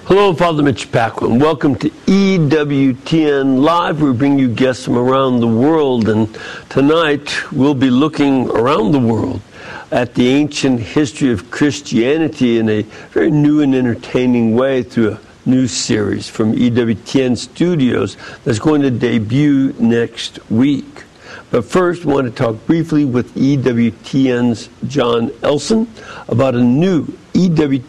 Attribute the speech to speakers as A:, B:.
A: Hello, I'm Father Mitch Packlin. Welcome to EWTN Live. We bring you guests from around the world, and tonight we'll be looking around the world at the ancient history of Christianity in a very new and entertaining way through a new series from EWTN Studios that's going to debut next week. But first, I want to talk briefly with EWTN's John Elson about a new EWTN